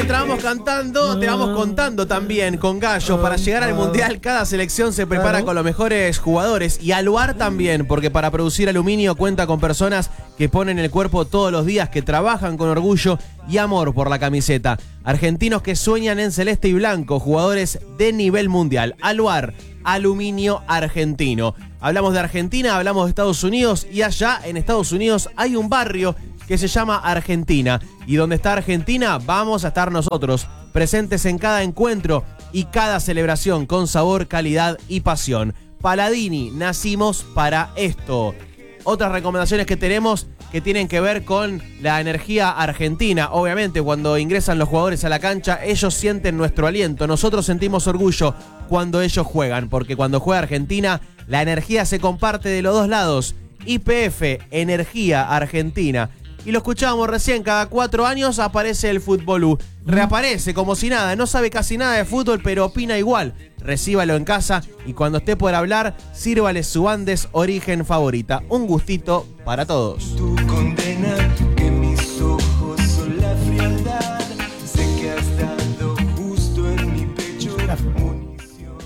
mientras vamos cantando, te vamos contando también con Gallo. Para llegar al Mundial, cada selección se prepara con los mejores jugadores. Y Aluar también, porque para producir aluminio cuenta con personas que ponen el cuerpo todos los días, que trabajan con orgullo y amor por la camiseta. Argentinos que sueñan en celeste y blanco, jugadores de nivel mundial. Aluar, aluminio argentino. Hablamos de Argentina, hablamos de Estados Unidos, y allá en Estados Unidos hay un barrio que se llama Argentina. Y donde está Argentina, vamos a estar nosotros, presentes en cada encuentro y cada celebración con sabor, calidad y pasión. Paladini, nacimos para esto. Otras recomendaciones que tenemos que tienen que ver con la energía argentina. Obviamente, cuando ingresan los jugadores a la cancha, ellos sienten nuestro aliento. Nosotros sentimos orgullo cuando ellos juegan, porque cuando juega Argentina, la energía se comparte de los dos lados. YPF, Energía Argentina. Y lo escuchábamos recién, cada 4 años aparece el Fútbolú. Reaparece como si nada, no sabe casi nada de fútbol, pero opina igual. Recíbalo en casa y cuando esté por hablar, sírvale su Andes Origen favorita. Un gustito para todos. Tu condena, que mis ojos son la frialdad. Sé que has dado justo en mi pecho munición.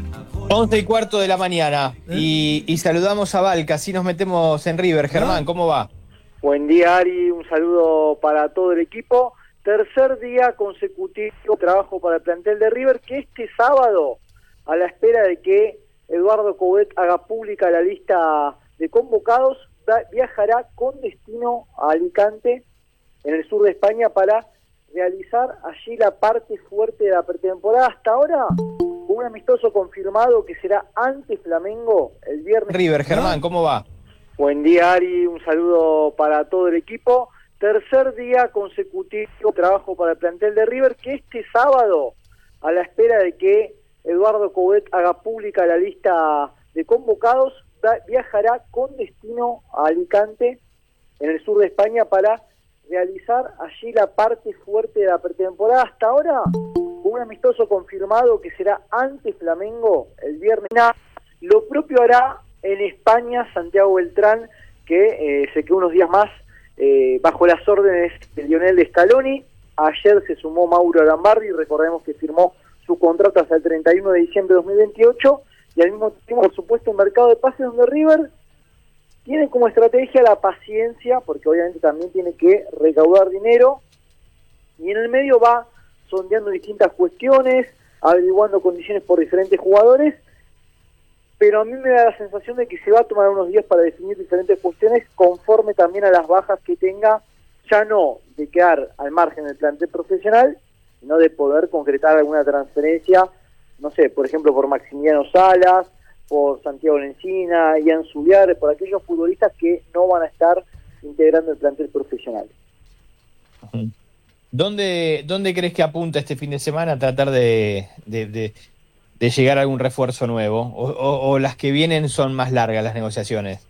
11:15 de la mañana y saludamos a Val, así nos metemos en River. Germán, ¿cómo va? Buen día, Ari, un saludo para todo el equipo. Tercer día consecutivo de trabajo para el plantel de River, que este sábado, a la espera de que Eduardo Coudet haga pública la lista de convocados, viajará con destino a Alicante, en el sur de España, para realizar allí la parte fuerte de la pretemporada. Hasta ahora, un amistoso confirmado que será ante Flamengo el viernes. River, Germán, ¿cómo va? Buen día, Ari, un saludo para todo el equipo. Tercer día consecutivo de trabajo para el plantel de River, que este sábado, a la espera de que Eduardo Coudet haga pública la lista de convocados, viajará con destino a Alicante, en el sur de España, para realizar allí la parte fuerte de la pretemporada. Hasta ahora, un amistoso confirmado que será ante Flamengo el viernes. Lo propio hará en España Santiago Beltrán, que se quedó unos días más bajo las órdenes de Lionel Scaloni. Ayer se sumó Mauro Arambarri, recordemos que firmó su contrato hasta el 31 de diciembre de 2028, y al mismo tiempo, por supuesto, un mercado de pases donde River tiene como estrategia la paciencia, porque obviamente también tiene que recaudar dinero, y en el medio va sondeando distintas cuestiones, averiguando condiciones por diferentes jugadores, pero a mí me da la sensación de que se va a tomar unos días para definir diferentes cuestiones conforme también a las bajas que tenga, ya no de quedar al margen del plantel profesional, sino de poder concretar alguna transferencia, no sé, por ejemplo, por Maximiliano Salas, por Santiago Lencina, Ian Zubiar, por aquellos futbolistas que no van a estar integrando el plantel profesional. ¿Dónde crees que apunta este fin de semana a tratar de llegar a algún refuerzo nuevo? ¿O las que vienen son más largas las negociaciones?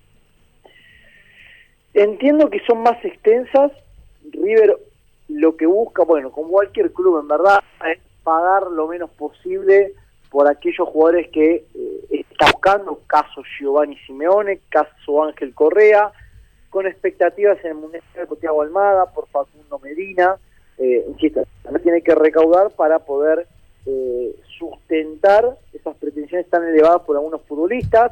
Entiendo que son más extensas. River lo que busca, bueno, como cualquier club en verdad, es pagar lo menos posible por aquellos jugadores que está buscando, caso Giovanni Simeone, caso Ángel Correa, con expectativas en el Mundial de Thiago Almada, por Facundo Medina. Insisto, también tiene que recaudar para poder sustentar esas pretensiones tan elevadas por algunos futbolistas.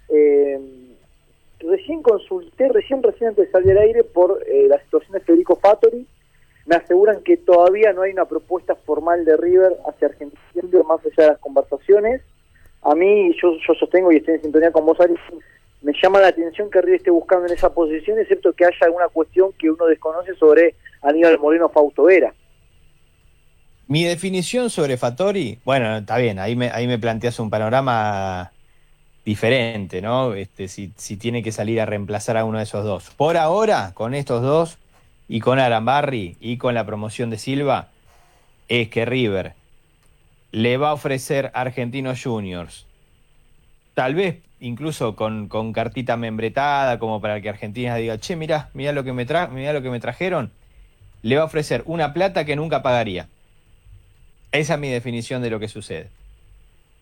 Recién consulté, recién antes de salir al aire, por la situación de Federico Fattori. Me aseguran que todavía no hay una propuesta formal de River hacia Argentina, más allá de las conversaciones. A mí, yo sostengo, y estoy en sintonía con vos, Ari, me llama la atención que River esté buscando en esa posición, excepto que haya alguna cuestión que uno desconoce sobre Aníbal Moreno Fausto Vera. Mi definición sobre Fattori, bueno, está bien, ahí me planteas un panorama diferente, ¿no? Si tiene que salir a reemplazar a uno de esos dos. Por ahora, con estos dos, y con Arambarri, y con la promoción de Silva, es que River le va a ofrecer Argentinos Juniors, tal vez incluso con cartita membretada, como para que Argentina diga, che, mirá lo que me trajeron, le va a ofrecer una plata que nunca pagaría. Esa es mi definición de lo que sucede.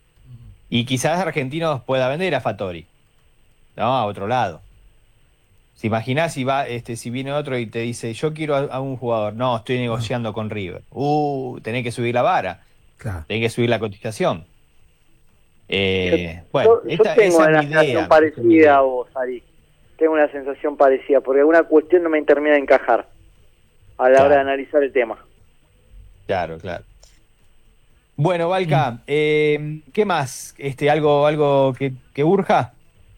Y quizás Argentinos pueda vender a Fattori, ¿no? A otro lado. ¿Se imaginás si va, si viene otro y te dice, yo quiero a un jugador? No, estoy negociando con River. Tenés que subir la vara, Claro. tenés que subir la cotización. Bueno, yo esa tengo es una mi idea. sensación parecida a vos, Ari. Tengo una sensación parecida, porque alguna cuestión no me termina de encajar a la Claro. hora de analizar el tema. Claro, claro. Bueno, Valca, ¿qué más? ¿Algo que urja?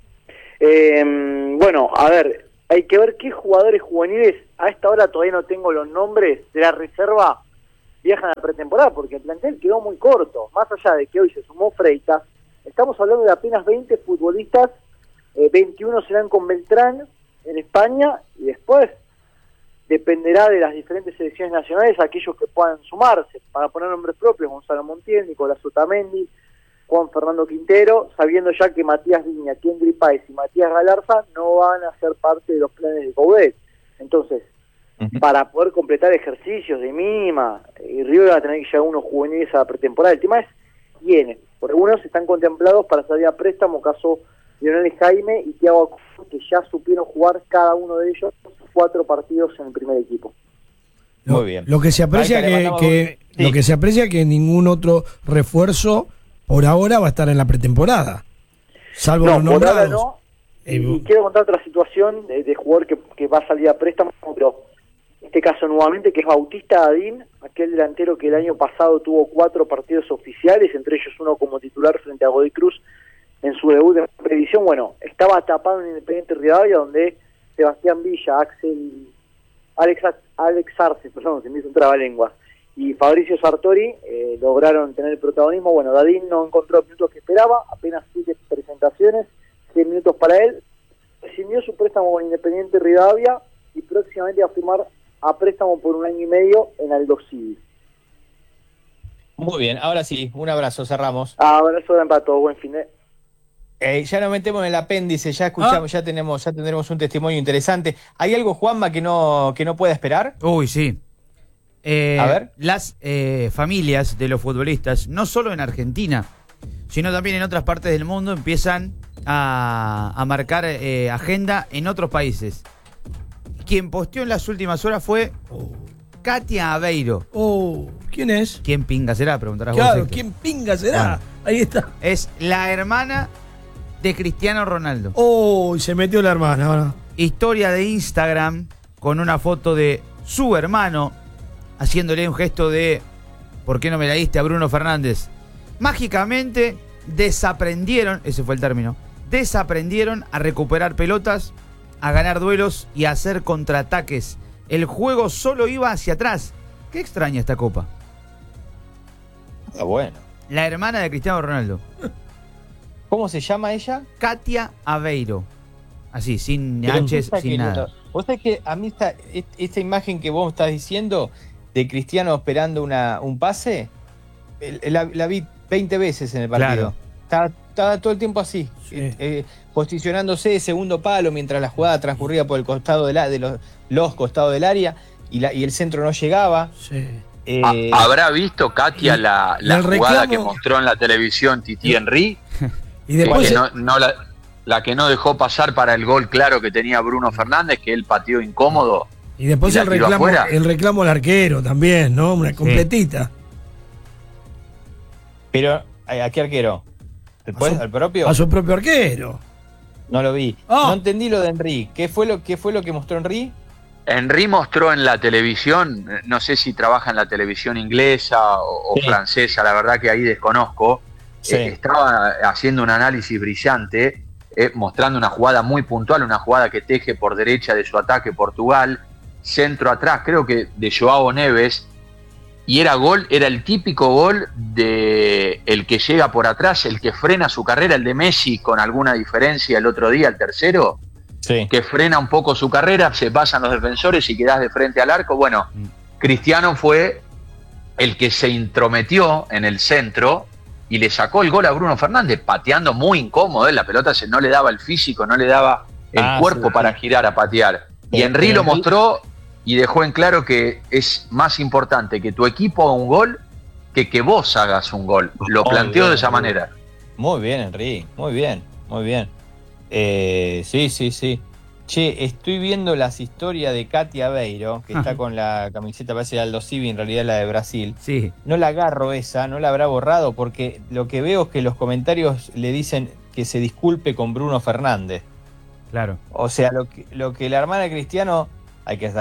Bueno, a ver, hay que ver qué jugadores juveniles, a esta hora todavía no tengo los nombres de la reserva, viajan a pretemporada, porque el plantel quedó muy corto. Más allá de que hoy se sumó Freitas, estamos hablando de apenas 20 futbolistas, 21 serán con Beltrán en España, y después dependerá de las diferentes selecciones nacionales aquellos que puedan sumarse. Para poner nombres propios, Gonzalo Montiel, Nicolás Otamendi, Juan Fernando Quintero, sabiendo ya que Matías Viña, Kendry Páez y Matías Galarza no van a ser parte de los planes de Coudet. Entonces, para poder completar ejercicios de mínima, y River va a tener que llevar unos juveniles a la pretemporada. El tema es quiénes. Por algunos están contemplados para salir a préstamo, caso Lionel Jaime y Thiago Acunzo, que ya supieron jugar cada uno de ellos 4 partidos en el primer equipo. Muy bien. Lo que se aprecia Valca, le mandamos sí. lo que se aprecia que ningún otro refuerzo por ahora va a estar en la pretemporada, salvo No, los por ahora nombrados. no. Y quiero contar otra situación de jugador que va a salir a préstamo, pero en este caso nuevamente, que es Bautista Adín, aquel delantero que el año pasado tuvo 4 partidos oficiales, entre ellos uno como titular frente a Godoy Cruz en su debut en previsión. Bueno, estaba tapado en Independiente Rivadavia, donde Sebastián Villa, Alex Arce, perdón, se me hizo un trabalengua, y Fabricio Sartori lograron tener el protagonismo. Bueno, Dadín no encontró los minutos que esperaba, apenas 7 presentaciones, 100 minutos para él, rescindió su préstamo con Independiente Rivadavia y próximamente va a firmar a préstamo por 1 año y medio en Aldo Civi. Muy bien, ahora sí, un abrazo, cerramos. Abrazo grande para todos, buen fin de... Ya nos metemos en el apéndice, ya escuchamos, ya tendremos un testimonio interesante. ¿Hay algo, Juanma, que no pueda esperar? Uy, sí. A ver. Las familias de los futbolistas, no solo en Argentina, sino también en otras partes del mundo, empiezan a marcar agenda en otros países. Quien posteó en las últimas horas fue Katia Aveiro. ¿Quién es? ¿Quién pinga será? Preguntarás Claro, vos. ¿quién pinga será? Bueno. Ahí está. Es la hermana de Cristiano Ronaldo. Se metió la hermana ahora. Historia de Instagram con una foto de su hermano haciéndole un gesto de ¿por qué no me la diste a Bruno Fernández? Mágicamente desaprendieron, ese fue el término, desaprendieron a recuperar pelotas, a ganar duelos y a hacer contraataques. El juego solo iba hacia atrás. Qué extraña esta copa. Bueno. La hermana de Cristiano Ronaldo. ¿Cómo se llama ella? Katia Aveiro. Así, sin Pero H's, vos sabés sin que nada. Vos sabés que a mí esta imagen que vos estás diciendo de Cristiano esperando un pase, la vi 20 veces en el partido. Estaba todo el tiempo así, Sí. posicionándose de segundo palo mientras la jugada transcurría por el costado de los costados del área y el centro no llegaba. Sí. ¿Habrá visto Katia la el jugada reclamo- que mostró en la televisión Titi Henry? Y después La que no dejó pasar para el gol claro que tenía Bruno Fernández, que él pateó incómodo. y después y la el tiró reclamo, afuera. el reclamo al arquero también, ¿no? Una completita. Pero, ¿a qué arquero? ¿Al propio? A su propio arquero. No lo vi. No entendí lo de Henry. ¿Qué fue lo que mostró Henry? Henry mostró en la televisión, no sé si trabaja en la televisión inglesa o Sí. francesa, la verdad que ahí desconozco. Sí. Estaba haciendo un análisis brillante, mostrando una jugada muy puntual, una jugada que teje por derecha de su ataque Portugal, centro atrás, creo que de Joao Neves, y era el típico gol de el que llega por atrás, el que frena su carrera, el de Messi con alguna diferencia el otro día, el tercero, Sí. que frena un poco su carrera, se pasan los defensores y quedás de frente al arco. Bueno, Cristiano fue el que se intrometió en el centro y le sacó el gol a Bruno Fernández, pateando muy incómodo, la pelota no le daba el físico, no le daba el cuerpo sí. para girar a patear. Y Henry Henry lo mostró y dejó en claro que es más importante que tu equipo haga un gol que vos hagas un gol. Lo Muy planteó bien, de esa muy manera. Muy bien, Henry. Muy bien, muy bien. Sí. Che, estoy viendo las historias de Katia Beiro, que está con la camiseta, parece de Aldo Civi, en realidad la de Brasil. Sí. No la agarro esa, no la habrá borrado, porque lo que veo es que los comentarios le dicen que se disculpe con Bruno Fernández. Claro. O sea, lo que la hermana de Cristiano, hay que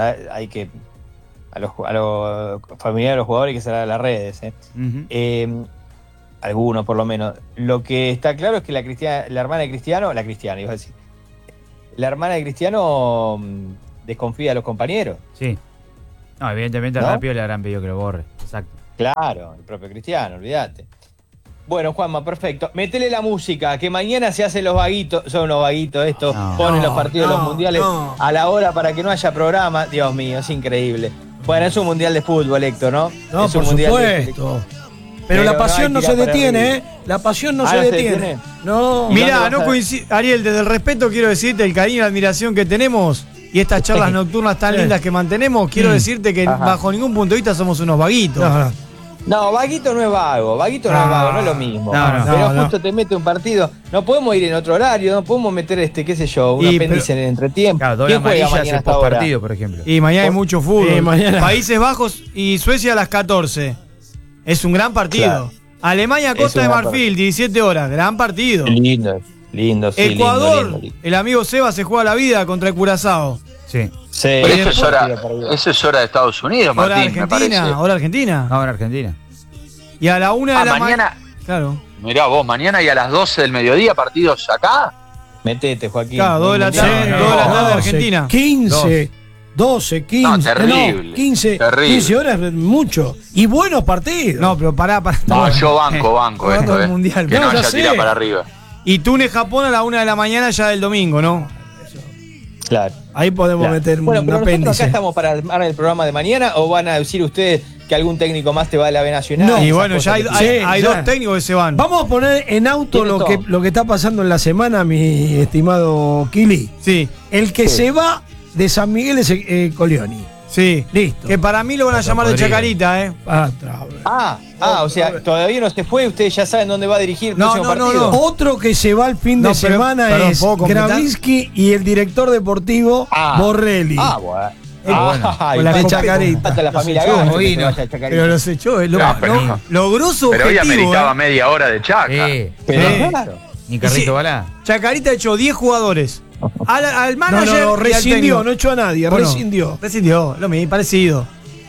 a los familiares de los jugadores hay que salir a las redes, Ujú. Algunos por lo menos. Lo que está claro es que la hermana de Cristiano, iba a decir, la hermana de Cristiano desconfía de los compañeros. Sí. No, evidentemente ¿No? rápido le habrán pedido que lo borre. Exacto. Claro, el propio Cristiano, olvídate. Bueno, Juanma, perfecto. Métele la música, que mañana se hacen los vaguitos, son unos vaguitos estos, No. ponen los partidos de los No, mundiales no. a la hora para que no haya programa. Dios mío, es increíble. Bueno, es un mundial de fútbol, Héctor, ¿no? No, es un por mundial supuesto. Pero la no pasión hay no que se tirar para detiene, arriba. ¿eh? La pasión no Ah, se ¿no se detiene. detiene? No. Mira, Mirá, vas no a- coincide. Ariel, desde el respeto quiero decirte el cariño y la admiración que tenemos y estas charlas nocturnas tan Sí. lindas que mantenemos. Quiero decirte que Ajá. bajo ningún punto de vista somos unos vaguitos. No, no. No, vaguito no es vago, vaguito no es vago, no es lo mismo. No, pero no. justo te mete un partido, no podemos ir en otro horario, no podemos meter qué sé yo, un Y, apéndice en el entretiempo. Claro, doble ¿Quién juega amarilla mañana es hasta post ahora? partido, por ejemplo. Y mañana hay mucho fútbol. mañana. Países Bajos y Suecia a las 14. Es un gran partido. Claro. Alemania, Es Costa un de gran Marfil, 17 horas. Gran partido. Lindo, lindo, sí, Ecuador, lindo. el amigo Seba se juega la vida contra el Curazao. Sí. Sí, Pero eso es hora, partido perdido. eso es hora de Estados Unidos, Hora Martín, me parece. Argentina, hora Argentina. Ahora Argentina. Y a la 1 de la mañana, Claro. mirá vos, mañana y a las 12 del mediodía, partidos acá. Metete, Joaquín. Claro, 2 de la tarde, no, 2 de la no, tarde 12, Argentina. 15, 12, 15. No, terrible, 15, terrible. 15 horas es mucho. Y buenos partidos. No, pero pará. No, yo banco Jugando esto, el mundial. Que No, no ya haya sé. tirado para arriba. Y Túnez-Japón a la 1 de la mañana ya del domingo, ¿no? Claro. Ahí podemos Claro. meter Bueno, un pero nosotros apéndice. acá estamos para armar el programa de mañana, o van a decir ustedes que algún técnico más te va a la B Nacional. No. Y Esas bueno, ya cosas hay, que- Sí, hay ya. dos técnicos que se van. Vamos a poner en auto Tiene todo. lo que está pasando en la semana, mi estimado Kili. Sí, El que Sí. se va de San Miguel es Colioni. sí. Listo. Que para mí lo van a llamar de podrido. Chacarita, ¿eh? O sea, todavía no se fue, ustedes ya saben dónde va a dirigir el No, próximo no, partido. no. Otro que se va el fin No, de pero, semana perdón, es ¿puedo completar? Gravinsky y el director deportivo Borrelli. Bueno. bueno. Y la de Chacarita. La familia echó, Gacho, que vino. se vaya a Chacarita. Pero los echó, lo, No, pero lo- no. logró su Pero hoy objetivo. ameritaba ¿eh? media hora de chaca. Sí. Pero Sí. claro. Ni Carlito Y sí. Balá. Chacarita echó 10 jugadores. Al No, manager. no, y al rescindió, técnico. no echó a nadie, Bueno, rescindió. Rescindió, lo mismo, parecido.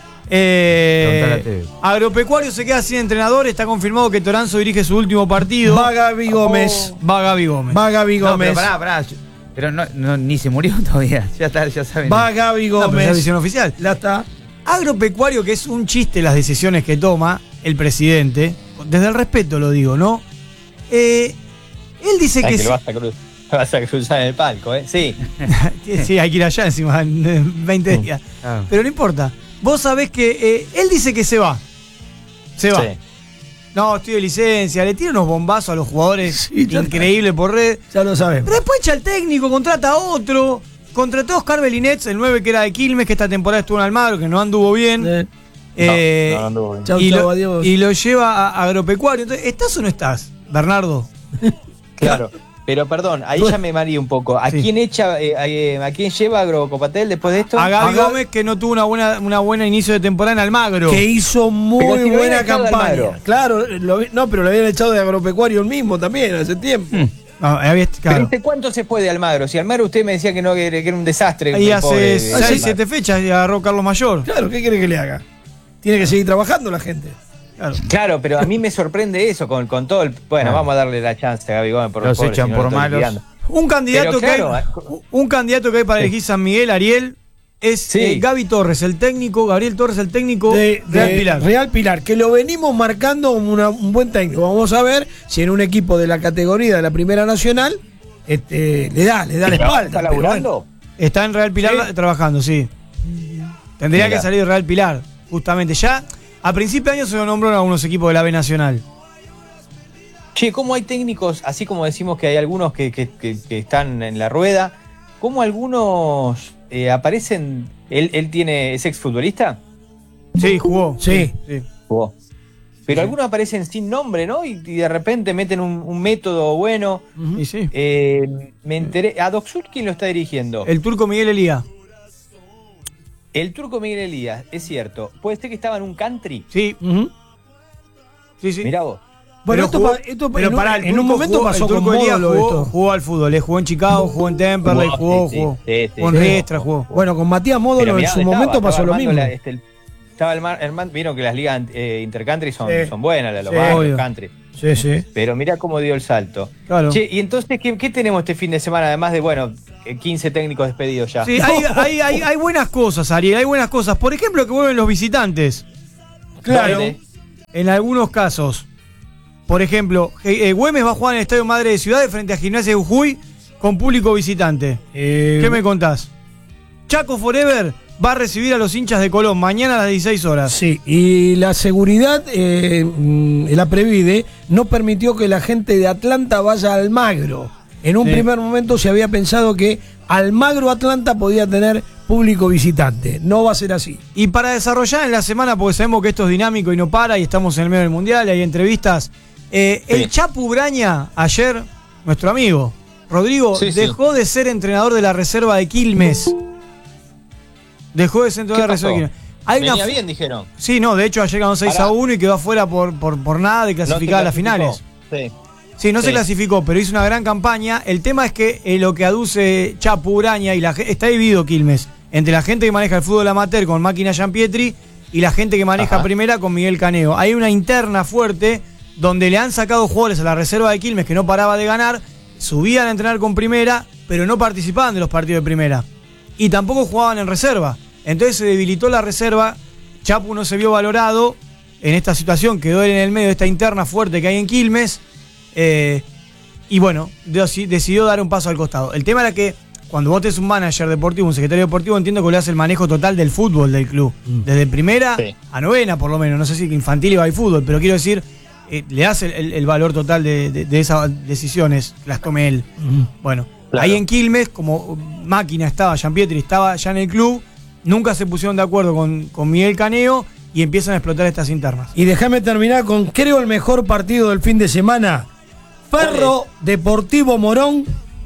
Preguntale a TV. Agropecuario se queda sin entrenador. Está confirmado que Toranzo dirige su último partido. Va Gaby Gómez. Va Gaby Gómez. Va Gaby No, Gómez. pero pará. Pero ni se murió todavía. Ya está, ya saben. Va Gaby No, pero es la Gómez. decisión oficial. Ya está. Agropecuario, que es un chiste las decisiones que toma el presidente, desde el respeto lo digo, ¿no? Él dice Ay, que que sí, lo vas a cruzar en el palco, ¿eh? Sí. sí, hay que ir allá encima en 20 días. Ah. Pero no importa. Vos sabés que él dice que se va. Se va. Sí. No, estoy de licencia, le tira unos bombazos a los jugadores Sí, ya increíble por red. Ya lo sabemos. Pero después echa al técnico, contrata a otro. Contrató a Oscar Belinets, el 9 que era de Quilmes, que esta temporada estuvo en Almagro, que no anduvo bien. No anduvo bien. Chau, y, chau, lo, adiós. y lo lleva a Agropecuario. Entonces, ¿estás o no estás, Bernardo? Claro. Pero perdón, ahí ya me mareé un poco. ¿A Sí. quién echa, a quién lleva Agrocopatel después de esto? A Gaby Aga- Gómez, que no tuvo una buena inicio de temporada en Almagro. Que hizo muy Pero si lo buena habían echado de campaña. Almagro. Claro, no, pero lo habían echado de Agropecuario el mismo también hace tiempo. No, había, Pero claro. ¿usted cuánto se fue de Almagro? Si Almagro usted me decía que no, que era un desastre. Ahí el pobre hace Almagro. 6-7 fechas y agarró Carlos Mayor. Claro, ¿qué quiere que le haga? Tiene que seguir trabajando la gente. Claro. Claro, pero a mí me sorprende eso con todo el. Bueno, vamos a darle la chance a Gaby Gómez por Los pobre, echan si no por lo estoy malos. liquidando. Un candidato, Pero claro, un candidato que hay para elegir San Miguel, Ariel, es Sí. Gaby Torres, el técnico, Gabriel Torres, el técnico De Real Pilar. Real Pilar, que lo venimos marcando como un buen técnico. Vamos a ver si en un equipo de la categoría de la Primera Nacional le da la espalda. ¿Está pero laburando? Está en Real Pilar Sí. trabajando, sí. Tendría Mira. que salir de Real Pilar, justamente. Ya a principio de año se lo nombraron a algunos equipos de la B Nacional. Che, ¿cómo hay técnicos, así como decimos que hay algunos que están en la rueda, cómo algunos aparecen? ¿Él es exfutbolista? Sí, jugó. Sí. Jugó. Pero algunos aparecen sin nombre, ¿no? Y de repente meten un método bueno. Y sí. Me enteré. ¿A Doc Sud quién lo está dirigiendo? El turco Miguel Elía. El turco Miguel Elías, es cierto. ¿Puede ser que estaba en un country? Sí. Sí, sí. Mirá vos. Bueno, Pero pará, el en un turco momento jugó- pasó el turco con Elías Módulo esto. jugó al fútbol, jugó en Chicago, jugó en Temperley, jugó en Riestra, jugó. Bueno, con Matías Módulo Pero en mirá su dónde momento estaba pasó lo armando mismo. vieron que las ligas intercountry son buenas, los Sí, barrios, obvio. country. Sí, sí. Pero mirá cómo dio el salto. Claro. Che, y entonces, ¿qué tenemos este fin de semana? Además de, 15 técnicos despedidos ya. Sí, hay buenas cosas, Ariel, hay buenas cosas. Por ejemplo, que vuelven los visitantes. Claro. Dale. En algunos casos. Por ejemplo, Güemes va a jugar en el Estadio Madre de Ciudad frente a Gimnasia de Jujuy con público visitante. ¿Qué me contás? Chaco Forever va a recibir a los hinchas de Colón mañana a las 16 horas. Sí, y la seguridad, la Previde, no permitió que la gente de Atlanta vaya a Almagro. En un primer momento se había pensado que Almagro Atlanta podía tener público visitante. No va a ser así. Y para desarrollar en la semana, porque sabemos que esto es dinámico y no para, y estamos en el medio del Mundial, y hay entrevistas. El Chapu Braña, ayer, nuestro amigo, Rodrigo, dejó de ser entrenador de la reserva de Quilmes. Dejó de ser entrenador de la reserva de Quilmes. Venía bien, dijeron. Sí, no, de hecho ayer ganó 6-1 y quedó afuera por nada de clasificar a las finales. Sí, no se clasificó, pero hizo una gran campaña. El tema es que lo que aduce Chapu Braña y está dividido Quilmes entre la gente que maneja el fútbol amateur con Máquina Giampietri y la gente que maneja primera con Miguel Caneo. Hay una interna fuerte donde le han sacado jugadores a la reserva de Quilmes que no paraba de ganar, subían a entrenar con primera, pero no participaban de los partidos de primera. Y tampoco jugaban en reserva. Entonces se debilitó la reserva, Chapu no se vio valorado en esta situación, quedó él en el medio de esta interna fuerte que hay en Quilmes, y bueno, decidió dar un paso al costado. El tema era que cuando vos tenés un manager deportivo, un secretario deportivo, entiendo que le hace el manejo total del fútbol del club, desde primera a novena por lo menos, no sé si infantil iba al fútbol, pero quiero decir, le hace el valor total de esas decisiones, las tome él. Bueno, ahí en Quilmes, como Máquina estaba, Giampietri estaba ya en el club, nunca se pusieron de acuerdo con Miguel Caneo y empiezan a explotar estas internas. Y déjame terminar con, creo, el mejor partido del fin de semana. Ferro Deportivo Morón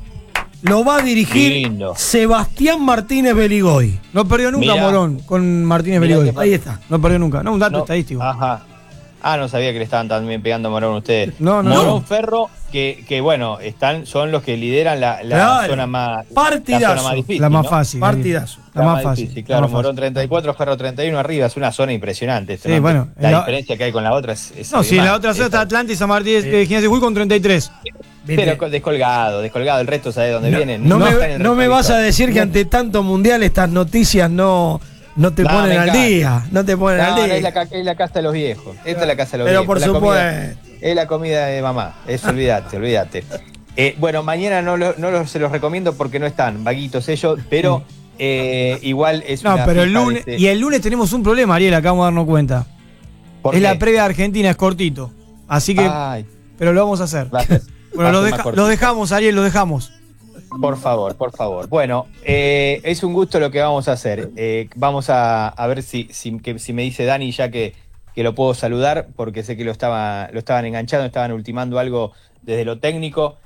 lo va a dirigir Sebastián Martínez Beligoy. No perdió nunca Morón con Martínez Beligoy. Ahí está. No perdió nunca. No, un dato estadístico. Ajá. No sabía que le estaban también pegando a Morón ustedes. No. Ferro, que bueno, son los que lideran la zona más difícil. La más ¿no? fácil. Partidazo. La más fácil. Difícil, claro, Morón 34, Ferro 31 arriba. Es una zona impresionante. Sí, bueno. La diferencia que hay con la otra es si en la otra zona está Atlanta y San Martín de Gimnasia de Jujuy con 33. Pero descolgado. El resto sabe de dónde vienen. No me vas a decir que ante tanto mundial estas noticias no te ponen al día. No te ponen al día. Es la casa de los viejos. Esta es la casa de los Pero viejos. por supuesto. Es la comida de mamá. Eso, olvídate. Bueno, mañana se los recomiendo porque no están vaguitos ellos, pero igual es una pero fija el lunes tenemos un problema, Ariel, acá vamos a darnos cuenta. ¿Por es qué? la previa de Argentina, es cortito. Así que. Pero lo vamos a hacer. Bueno, los dejamos, Ariel, los dejamos. Por favor. Bueno, es un gusto lo que vamos a hacer. Vamos a ver si me dice Dani ya que lo puedo saludar, porque sé que lo estaban enganchando, estaban ultimando algo desde lo técnico.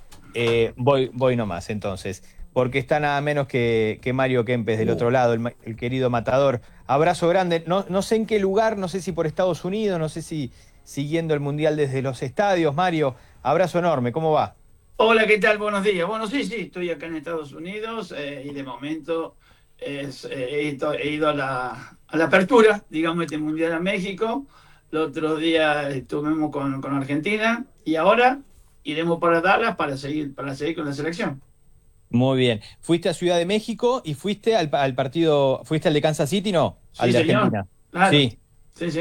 Voy nomás, entonces. Porque está nada menos que Mario Kempes del otro lado, el querido matador. Abrazo grande. No sé en qué lugar, no sé si por Estados Unidos, no sé si siguiendo el Mundial desde los estadios. Mario, abrazo enorme, ¿cómo va? Hola, ¿qué tal? Buenos días. Bueno, sí, estoy acá en Estados Unidos y de momento he ido a la apertura, digamos, este Mundial a México. El otro día estuvimos con Argentina y ahora iremos para Dallas para seguir con la selección. Muy bien. ¿Fuiste a Ciudad de México y fuiste al partido, fuiste al de Kansas City, no? Sí, al de señor. Argentina. Claro. Sí. Sí.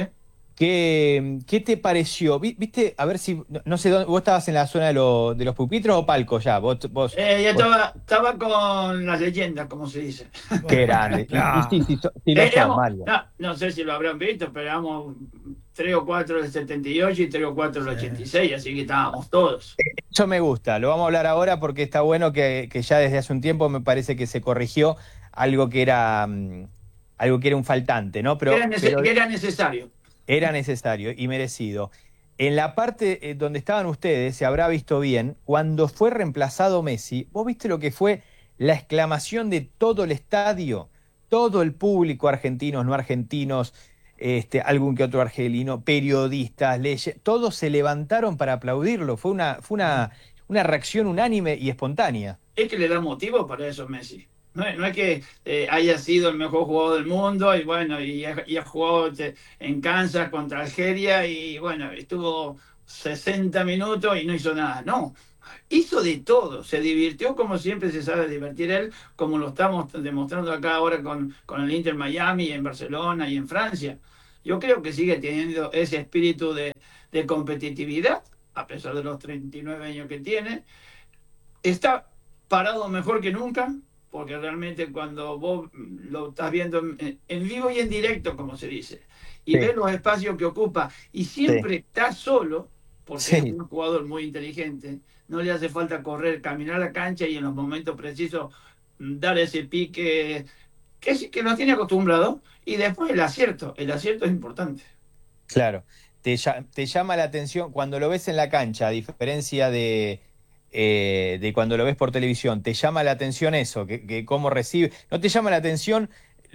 ¿Qué te pareció? ¿Viste? A ver si, no sé, ¿vos estabas en la zona de los pupitres o palcos ya? Ya estaba con las leyendas, como se dice. Qué grande. Sí, lo son, Mario. No sé si lo habrán visto, pero éramos 3 o 4 del 78 y 3 o 4 del 86, así que estábamos todos. Eso me gusta, lo vamos a hablar ahora porque está bueno que ya desde hace un tiempo me parece que se corrigió algo que era un faltante, ¿no? Que era necesario. Era necesario y merecido. En la parte donde estaban ustedes, se habrá visto bien, cuando fue reemplazado Messi, ¿vos viste lo que fue la exclamación de todo el estadio? Todo el público, argentinos, no argentinos, algún que otro argelino, periodistas, todos se levantaron para aplaudirlo. Fue una reacción unánime y espontánea. Es que le da motivo para eso Messi. No es que haya sido el mejor jugador del mundo y bueno, y ha jugado en Kansas contra Algeria y bueno, estuvo 60 minutos y no hizo nada. No, hizo de todo, se divirtió como siempre se sabe divertir él, como lo estamos demostrando acá ahora con el Inter Miami, en Barcelona y en Francia. Yo creo que sigue teniendo ese espíritu de competitividad, a pesar de los 39 años que tiene. Está parado mejor que nunca, porque realmente cuando vos lo estás viendo en vivo y en directo, como se dice, y ves los espacios que ocupa, y siempre está solo, porque es un jugador muy inteligente, no le hace falta correr, caminar la cancha y en los momentos precisos dar ese pique que nos tiene acostumbrado, y después el acierto es importante. Claro, te llama la atención cuando lo ves en la cancha, a diferencia de cuando lo ves por televisión, ¿te llama la atención eso? Que cómo recibe. ¿No te llama la atención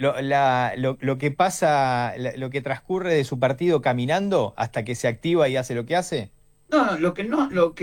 lo que pasa, lo que transcurre de su partido caminando hasta que se activa y hace lo que hace? No, lo que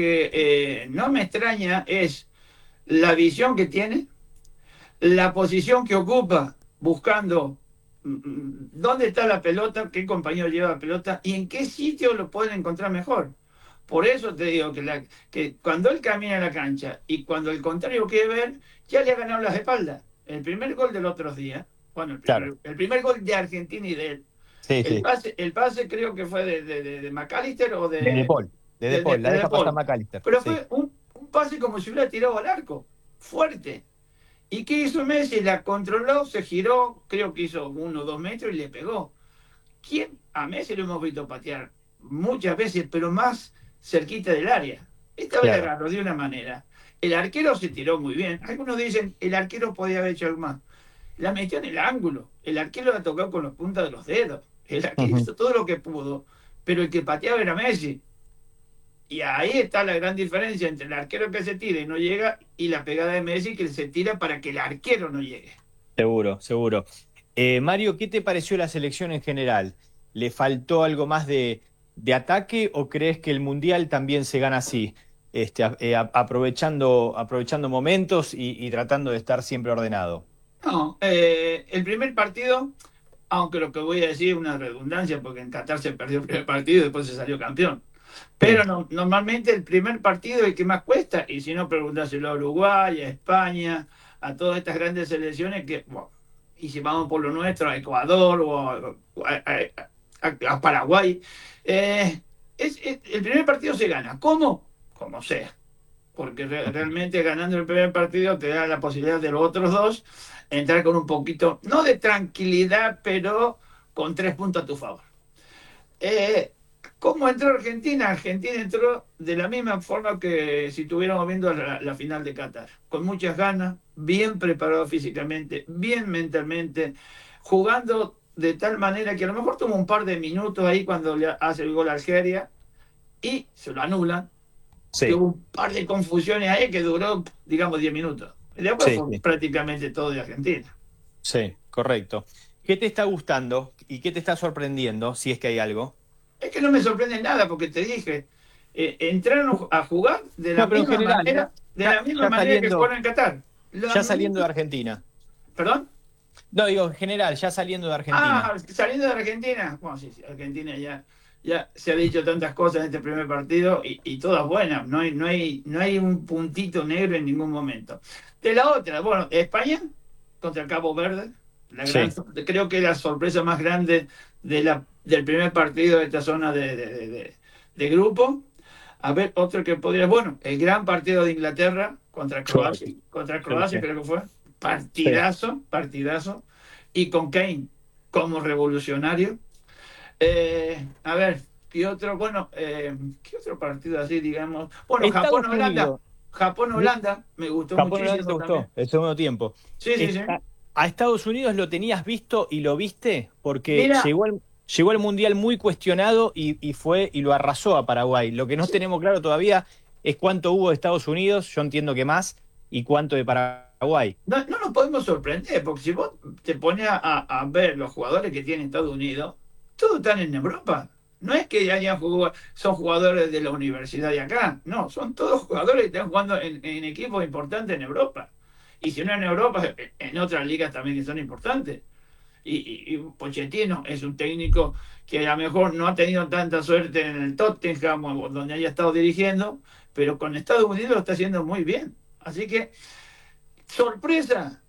no me extraña es la visión que tiene, la posición que ocupa, buscando dónde está la pelota, qué compañero lleva la pelota y en qué sitio lo pueden encontrar mejor. Por eso te digo que cuando él camina en la cancha y cuando el contrario quiere ver, ya le ha ganado las espaldas. El primer gol del otro día, bueno, el primer gol de Argentina y de él, el pase creo que fue de McAllister o de De Paul. De Paul, la deja pasar McAllister. Pero fue un pase como si hubiera tirado al arco, fuerte. ¿Y qué hizo Messi? La controló, se giró, creo que hizo 1 o 2 metros y le pegó. A Messi lo hemos visto patear muchas veces, pero más cerquita del área. Esta vez la agarró de una manera. El arquero se tiró muy bien. Algunos dicen el arquero podía haber hecho algo más. La metió en el ángulo. El arquero la tocó con las puntas de los dedos. El arquero hizo todo lo que pudo, pero el que pateaba era Messi. Y ahí está la gran diferencia entre el arquero que se tira y no llega y la pegada de Messi que se tira para que el arquero no llegue. Seguro, seguro. Mario, ¿qué te pareció la selección en general? ¿Le faltó algo más de ataque o crees que el Mundial también se gana así, aprovechando momentos y tratando de estar siempre ordenado? No, el primer partido, aunque lo que voy a decir es una redundancia, porque en Qatar se perdió el primer partido y después se salió campeón. Pero normalmente el primer partido es el que más cuesta, y si no, preguntárselo a Uruguay, a España, a todas estas grandes selecciones que, bueno, y si vamos por lo nuestro, a Ecuador o a Paraguay, el primer partido se gana. ¿Cómo? Como sea. Porque realmente ganando el primer partido te da la posibilidad de los otros dos entrar con un poquito, no de tranquilidad, pero con 3 puntos a tu favor. ¿Cómo entró Argentina? Argentina entró de la misma forma que si estuviéramos viendo la final de Qatar, con muchas ganas, bien preparado físicamente, bien mentalmente, jugando de tal manera que a lo mejor tuvo un par de minutos ahí cuando le hace el gol a Algeria y se lo anulan. Sí. Hubo un par de confusiones ahí que duró, digamos, 10 minutos. Y después fue prácticamente todo de Argentina. Sí, correcto. ¿Qué te está gustando y qué te está sorprendiendo, si es que hay algo? Es que no me sorprende nada, porque te dije, entraron a jugar de la misma manera, que jugaron en Qatar. Ya saliendo de Argentina. ¿Perdón? No, digo, en general, ya saliendo de Argentina. Ah, saliendo de Argentina. Bueno, sí, Argentina ya se ha dicho tantas cosas en este primer partido y todas buenas. No hay un puntito negro en ningún momento. De la otra, bueno, España contra el Cabo Verde. Creo que la sorpresa más grande del primer partido de esta zona de grupo. A ver, otro que podría... Bueno, el gran partido de Inglaterra contra Croacia. Contra Croacia creo que fue. Partidazo. Y con Kane como revolucionario. A ver, ¿qué otro? Bueno, ¿qué otro partido así, digamos? Bueno, Japón-Holanda, me gustó muchísimo. Japón-Holanda te gustó, el segundo tiempo. Sí. ¿A Estados Unidos lo tenías visto y lo viste? Porque llegó al Mundial muy cuestionado y fue y lo arrasó a Paraguay. Lo que no tenemos claro todavía es cuánto hubo de Estados Unidos, yo entiendo que más, y cuánto de Paraguay. No, no nos podemos sorprender, porque si vos te pones a ver los jugadores que tiene Estados Unidos, todos están en Europa. No es que hayan jugado, son jugadores de la universidad de acá, no, son todos jugadores que están jugando en equipos importantes en Europa. Y si no en Europa, en otras ligas también que son importantes. Y Pochettino es un técnico que a lo mejor no ha tenido tanta suerte en el Tottenham o donde haya estado dirigiendo, pero con Estados Unidos lo está haciendo muy bien. Así que, sorpresa,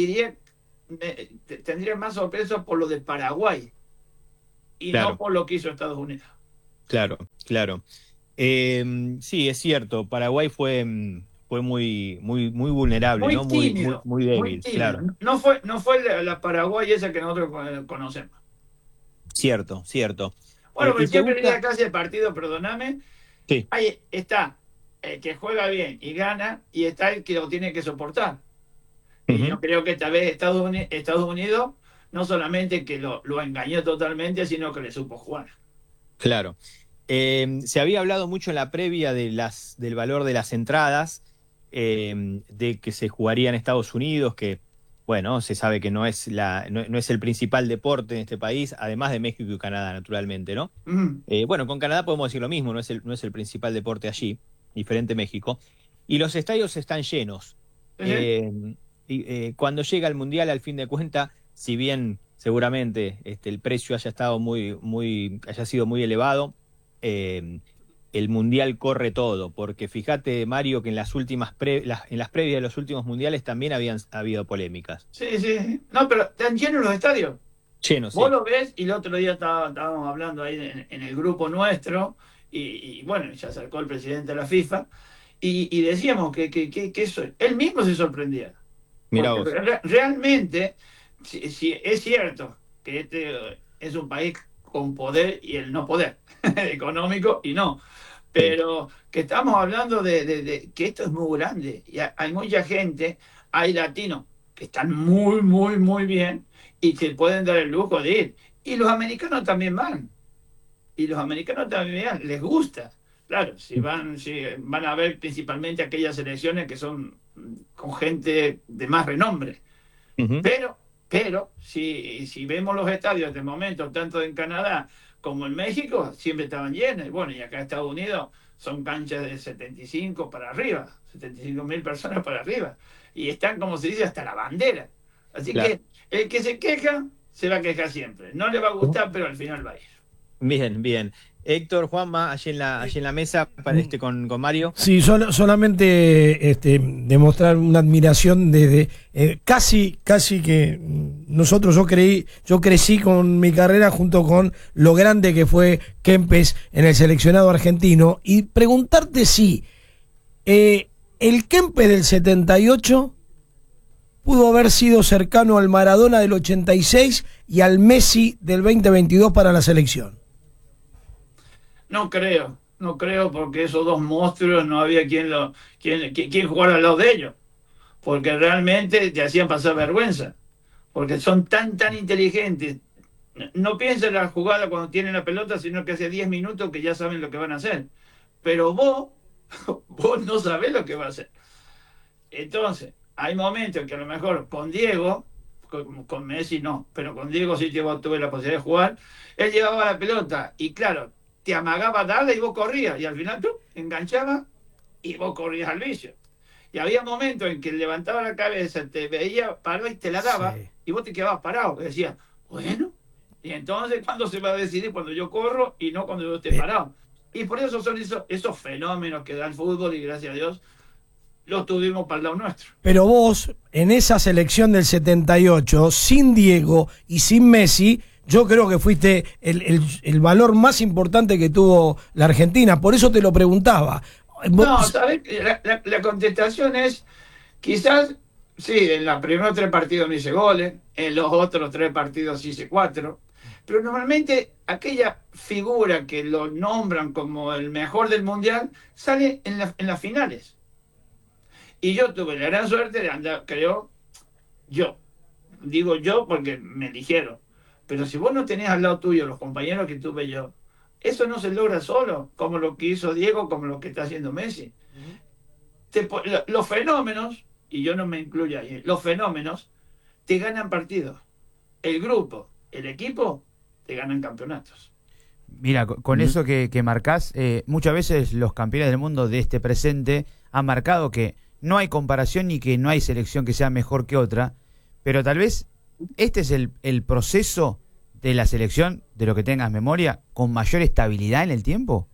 tendría más sorpresa por lo de Paraguay y Claro. no por lo que hizo Estados Unidos. Claro, claro. Sí, es cierto, Paraguay fue muy vulnerable, Muy ¿no? tímido, Muy débil, tímido. claro. No fue la Paraguay esa que nosotros conocemos. Cierto. Bueno, pero ¿y te siempre gusta? en la clase de partido, perdóname, Sí. ahí está el que juega bien y gana, y está el que lo tiene que soportar. Y Ujú. yo creo que esta vez Estados Unidos no solamente que lo engañó totalmente, sino que le supo jugar. Claro. Se había hablado mucho en la previa del valor de las entradas, de que se jugaría en Estados Unidos, que, bueno, se sabe que no es el principal deporte en este país, además de México y Canadá, naturalmente, ¿no? Mm. Bueno, con Canadá podemos decir lo mismo, no es el principal deporte allí, diferente México. Y los estadios están llenos. Cuando llega el Mundial, al fin de cuentas, si bien seguramente el precio haya sido muy elevado, el Mundial corre todo, porque fíjate, Mario, que en las previas de los últimos mundiales también habían habido polémicas. Sí. No, pero están llenos los estadios. Llenos, sí. Vos lo ves, y el otro día estábamos hablando ahí en el grupo nuestro, y bueno, se acercó el presidente de la FIFA, y decíamos que eso, él mismo se sorprendía. Mirá Porque vos. realmente, si es cierto que este es un país con poder y el no poder económico, y no, pero que estamos hablando de que esto es muy grande, y hay mucha gente, hay latinos que están muy bien y se pueden dar el lujo de ir, y los americanos también van, les gusta. Claro, si van a ver principalmente aquellas selecciones que son con gente de más renombre. Ujú. Pero si vemos los estadios de momento, tanto en Canadá como en México, siempre estaban llenos. Y bueno, y acá en Estados Unidos son canchas de 75 para arriba, 75.000 personas para arriba. Y están, como se dice, hasta la bandera. Así Claro. que el que se queja, se va a quejar siempre. No le va a gustar, pero al final va a ir. Bien. Héctor, Juanma, allí en la mesa con Mario. Sí, solamente demostrar una admiración desde casi que nosotros, yo crecí con mi carrera junto con lo grande que fue Kempes en el seleccionado argentino, y preguntarte si el Kempes del 78 pudo haber sido cercano al Maradona del 86 y al Messi del 2022 para la selección. No creo, porque esos dos monstruos no había quien jugara al lado de ellos, porque realmente te hacían pasar vergüenza, porque son tan inteligentes. No piensan en la jugada cuando tienen la pelota, sino que hace 10 minutos que ya saben lo que van a hacer. Pero vos no sabés lo que va a hacer. Entonces, hay momentos que a lo mejor con Diego, con Messi no, pero con Diego sí tuve la posibilidad de jugar, él llevaba la pelota y claro, te amagaba a darle y vos corrías, y al final tú enganchaba y vos corrías al vicio. Y había momentos en que él levantaba la cabeza, te veía parado y te la daba, Sí. y vos te quedabas parado, que decías, bueno, y entonces ¿cuándo se va a decidir? Cuando yo corro y no cuando yo esté parado. Y por eso son esos fenómenos que da el fútbol, y gracias a Dios los tuvimos para el lado nuestro. Pero vos, en esa selección del 78, sin Diego y sin Messi, yo creo que fuiste el valor más importante que tuvo la Argentina. Por eso te lo preguntaba. No, ¿sabes? La contestación es, quizás, sí, en los primeros 3 partidos no hice goles, en los otros 3 partidos hice 4, pero normalmente aquella figura que lo nombran como el mejor del Mundial sale en las finales. Y yo tuve la gran suerte de andar, digo yo porque me eligieron, Pero si vos no tenés al lado tuyo los compañeros que tuve yo, eso no se logra solo, como lo que hizo Diego, como lo que está haciendo Messi. Los fenómenos, y yo no me incluyo ahí, los fenómenos te ganan partidos. El grupo, el equipo, te ganan campeonatos. Mira, con eso que marcás, muchas veces los campeones del mundo de este presente han marcado que no hay comparación ni que no hay selección que sea mejor que otra, pero tal vez este es el proceso de la selección, de lo que tengas memoria, con mayor estabilidad en el tiempo.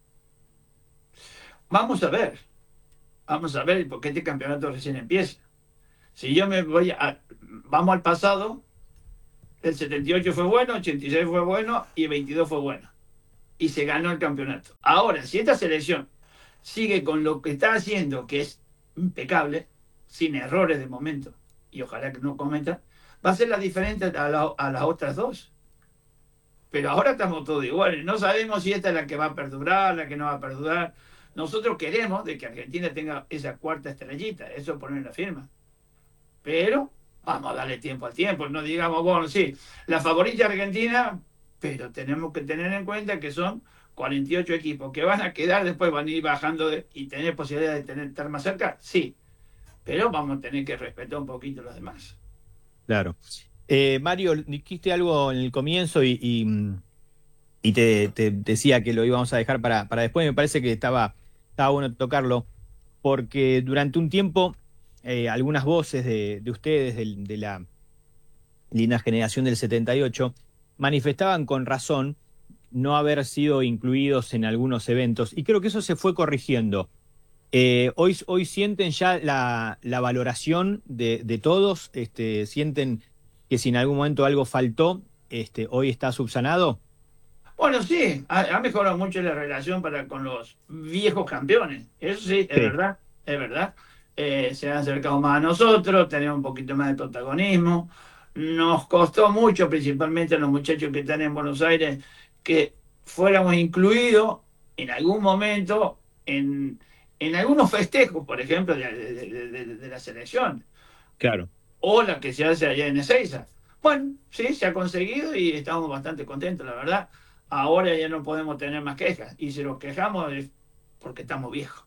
Vamos a ver, porque este campeonato recién empieza. Si yo me voy vamos al pasado, el 78 fue bueno, 86 fue bueno y el 22 fue bueno. Y se ganó el campeonato. Ahora, si esta selección sigue con lo que está haciendo, que es impecable, sin errores de momento, y ojalá que no cometa, va a ser la diferente a las otras dos. Pero ahora estamos todos iguales. No sabemos si esta es la que va a perdurar, la que no va a perdurar. Nosotros queremos de que Argentina tenga esa cuarta estrellita, eso poner la firma. Pero vamos a darle tiempo al tiempo. No digamos, bueno, sí, la favorita Argentina, pero tenemos que tener en cuenta que son 48 equipos que van a quedar, después van a ir bajando y tener posibilidad de estar más cerca, sí. Pero vamos a tener que respetar un poquito a los demás. Claro. Mario, dijiste algo en el comienzo y te decía que lo íbamos a dejar para después. Me parece que estaba bueno tocarlo, porque durante un tiempo algunas voces de ustedes, de la linda generación del 78, manifestaban con razón no haber sido incluidos en algunos eventos, y creo que eso se fue corrigiendo. Hoy sienten ya la valoración de todos, sienten que si en algún momento algo faltó, hoy está subsanado. Bueno, sí, ha mejorado mucho la relación con los viejos campeones. Eso sí, es verdad, es verdad. Se han acercado más a nosotros, tenemos un poquito más de protagonismo. Nos costó mucho, principalmente a los muchachos que están en Buenos Aires, que fuéramos incluidos en algún momento en algunos festejos, por ejemplo, de la selección. Claro. O la que se hace allá en Ezeiza. Bueno, sí, se ha conseguido y estamos bastante contentos, la verdad. Ahora ya no podemos tener más quejas. Y si nos quejamos es porque estamos viejos.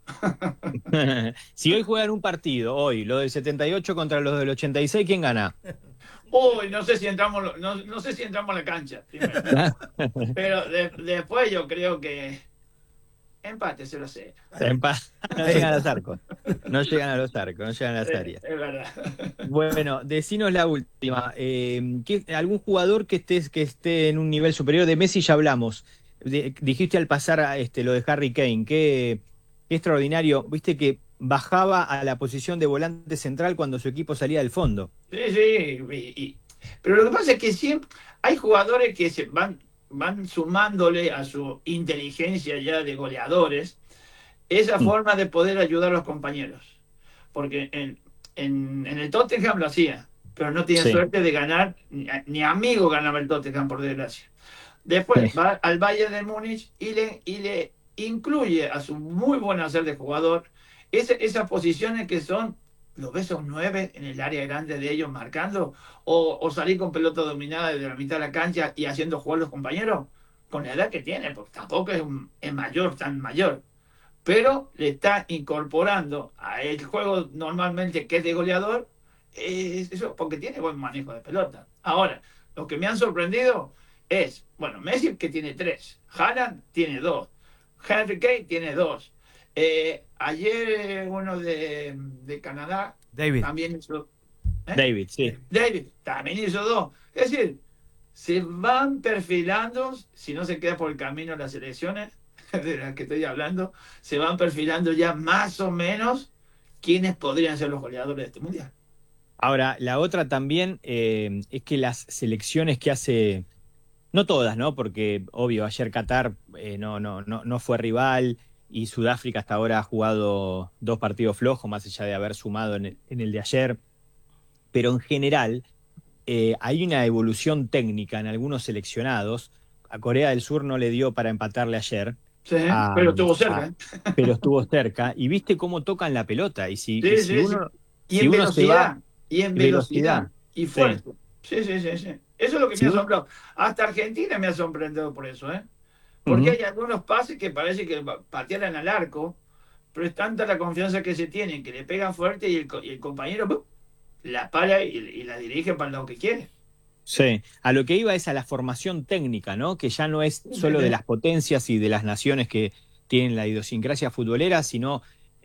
Si hoy juegan un partido, hoy, lo del 78 contra los del 86, ¿quién gana? Uy, no sé si entramos a la cancha. Pero después yo creo que empate 0-0. No llegan a los arcos. No llegan a los arcos, no llegan a las áreas. Es verdad. Bueno, decinos la última. ¿Algún jugador que esté en un nivel superior? De Messi ya hablamos. Dijiste al pasar lo de Harry Kane. Qué extraordinario. Viste que bajaba a la posición de volante central cuando su equipo salía del fondo. Sí. Pero lo que pasa es que siempre hay jugadores que se van sumándole a su inteligencia ya de goleadores esa forma de poder ayudar a los compañeros. Porque en el Tottenham lo hacía, pero no tenía suerte de ganar, ni amigo ganaba el Tottenham, por desgracia. Después va al Bayern de Múnich y le incluye a su muy buen hacer de jugador esas posiciones que son, ¿lo ves a un 9 en el área grande de ellos marcando? O salir con pelota dominada desde la mitad de la cancha y haciendo jugar a los compañeros con la edad que tiene, porque tampoco es mayor, tan mayor. Pero le está incorporando a el juego normalmente que es de goleador, eso porque tiene buen manejo de pelota. Ahora, lo que me han sorprendido es, bueno, Messi que tiene 3, Haaland tiene 2, Harry Kane tiene 2. Ayer uno de Canadá David también hizo. David, sí. David también hizo 2. Es decir, se van perfilando, si no se queda por el camino las elecciones de las que estoy hablando, se van perfilando ya más o menos quiénes podrían ser los goleadores de este mundial. Ahora, la otra también es que las selecciones que hace, no todas, ¿no? Porque, obvio, ayer Qatar no fue rival, y Sudáfrica hasta ahora ha jugado 2 partidos flojos, más allá de haber sumado en el de ayer. Pero en general hay una evolución técnica en algunos seleccionados. A Corea del Sur no le dio para empatarle ayer. Sí, pero estuvo cerca. Pero estuvo cerca. Y viste cómo tocan la pelota. Y si uno, y si en uno velocidad. se va, Y en velocidad. Y fuerte. Sí. Eso es lo que ¿Sí? me ha asombrado. Hasta Argentina me ha sorprendido por eso, ¿eh? Porque hay algunos pases que parece que patearan al arco, pero es tanta la confianza que se tienen, que le pegan fuerte y el compañero ¡pum!, la para y la dirige para lo que quiere. Sí, a lo que iba es a la formación técnica, ¿no? Que ya no es solo de las potencias y de las naciones que tienen la idiosincrasia futbolera, sino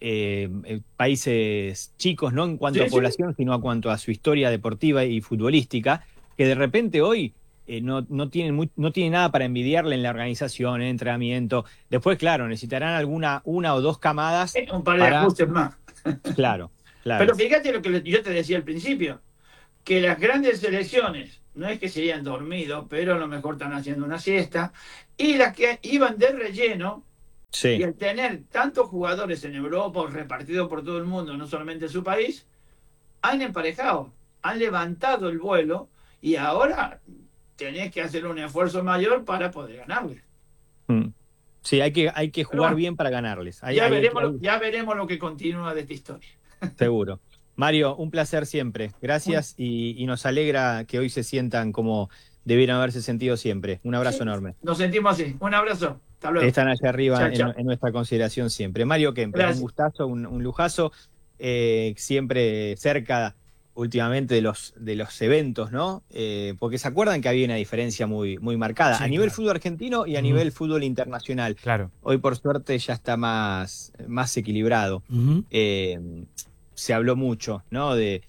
países chicos, no en cuanto a población, sino en cuanto a su historia deportiva y futbolística, que de repente hoy no tienen nada para envidiarle en la organización, en el entrenamiento. Después, claro, necesitarán una o dos camadas. Un par de ajustes más. Claro. Pero fíjate lo que yo te decía al principio, que las grandes selecciones, no es que se hayan dormido, pero a lo mejor están haciendo una siesta, y las que iban de relleno, y al tener tantos jugadores en Europa repartidos por todo el mundo, no solamente en su país, han emparejado, han levantado el vuelo, y ahora tenés que hacer un esfuerzo mayor para poder ganarles. Sí, hay que jugar bien para ganarles. Ya veremos lo que continúa de esta historia. Seguro. Mario, un placer siempre. Gracias y nos alegra que hoy se sientan como debieran haberse sentido siempre. Un abrazo enorme. Nos sentimos así. Un abrazo. Hasta luego. Están allá arriba Chao. en nuestra consideración siempre. Mario Kempes, un gustazo, un lujazo. Siempre cerca últimamente de los eventos, ¿no? Porque se acuerdan que había una diferencia muy marcada a nivel fútbol argentino y a nivel fútbol internacional. Claro. Hoy por suerte ya está más equilibrado. Se habló mucho, ¿no? De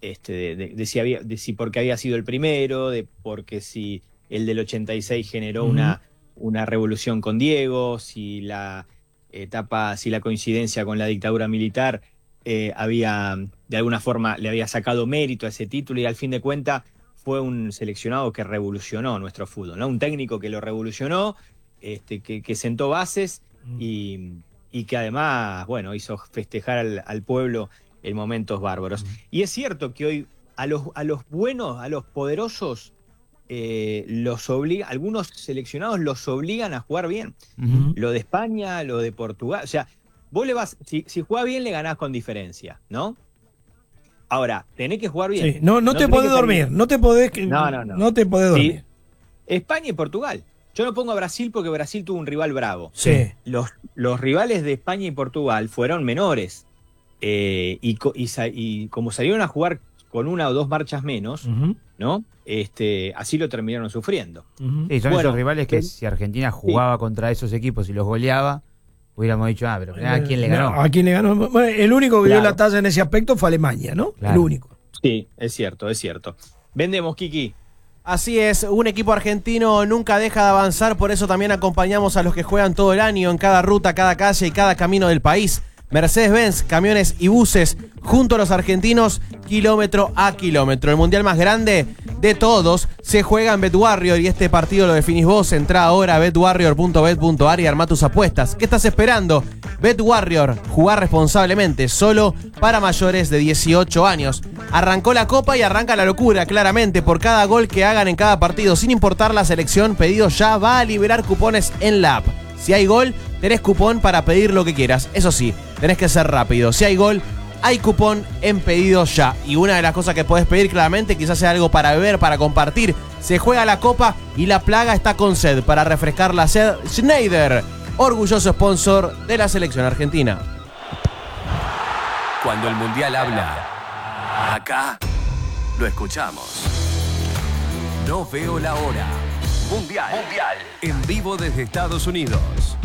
si porque había sido el primero, porque si el del 86 generó una revolución con Diego, si la coincidencia con la dictadura militar había, de alguna forma, le había sacado mérito a ese título, y al fin de cuentas fue un seleccionado que revolucionó nuestro fútbol, ¿no? Un técnico que lo revolucionó, que sentó bases y que además, bueno, hizo festejar al pueblo en momentos bárbaros. Y es cierto que hoy a los buenos, a los poderosos, algunos seleccionados los obligan a jugar bien. Lo de España, lo de Portugal, o sea, vos le vas, si jugás bien, le ganás con diferencia, ¿no? Ahora, tenés que jugar bien. Sí, no te podés dormir, no te podés dormir. Sí. España y Portugal. Yo no pongo a Brasil porque Brasil tuvo un rival bravo. Sí. Los rivales de España y Portugal fueron menores. Y como salieron a jugar con una o dos marchas menos, ¿no? Así lo terminaron sufriendo. Sí, son esos rivales que si Argentina jugaba contra esos equipos y los goleaba, hubiéramos dicho, pero ¿a quién le ganó? ¿A quién le ganó? Bueno, el único que dio la talla en ese aspecto fue Alemania, ¿no? Claro. El único. Sí, es cierto. Vendemos, Kiki. Así es, un equipo argentino nunca deja de avanzar, por eso también acompañamos a los que juegan todo el año en cada ruta, cada calle y cada camino del país. Mercedes-Benz, camiones y buses, junto a los argentinos, kilómetro a kilómetro. El mundial más grande de todos se juega en BetWarrior y este partido lo definís vos. Entrá ahora a betwarrior.bet.ar y armá tus apuestas. ¿Qué estás esperando? BetWarrior, jugar responsablemente, solo para mayores de 18 años. Arrancó la copa y arranca la locura, claramente. Por cada gol que hagan en cada partido, sin importar la selección, Pedido Ya va a liberar cupones en la app. Si hay gol, tenés cupón para pedir lo que quieras. Eso sí, tenés que ser rápido. Si hay gol, hay cupón en Pedido Ya. Y una de las cosas que podés pedir claramente, quizás sea algo para beber, para compartir. Se juega la copa y la plaga está con sed. Para refrescar la sed, Schneider, orgulloso sponsor de la selección argentina. Cuando el mundial habla, acá lo escuchamos. No veo la hora. Mundial. En vivo desde Estados Unidos.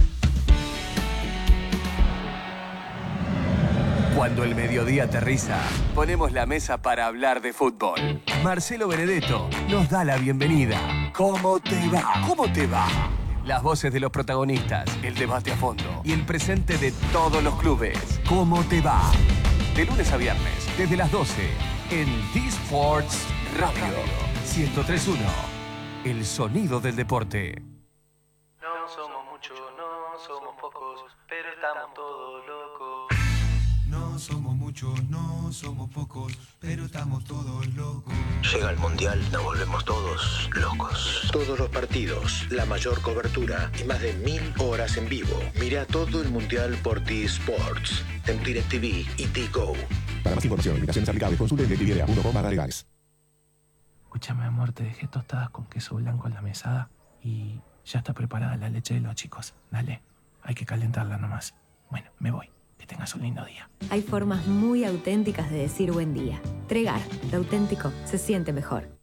Cuando el mediodía aterriza, ponemos la mesa para hablar de fútbol. Marcelo Benedetto nos da la bienvenida. ¿Cómo te va? ¿Cómo te va? Las voces de los protagonistas, el debate a fondo y el presente de todos los clubes. ¿Cómo te va? De lunes a viernes, desde las 12, en D-Sports Radio 103.1. El sonido del deporte. No somos muchos, no somos pocos, pero estamos todos locos. No somos muchos, no somos pocos, pero estamos todos locos. Llega el Mundial, nos volvemos todos locos. Todos los partidos, la mayor cobertura y más de 1000 horas en vivo. Mira todo el Mundial por D-Sports, en DirecTV y Tigo. Para más información, invitaciones aplicables, consulte en directv.com/legales. Escúchame, amor, te dejé tostadas con queso blanco en la mesada y ya está preparada la leche de los chicos. Dale, hay que calentarla nomás. Bueno, me voy. Que tengas un lindo día. Hay formas muy auténticas de decir buen día. Tregar, lo auténtico se siente mejor.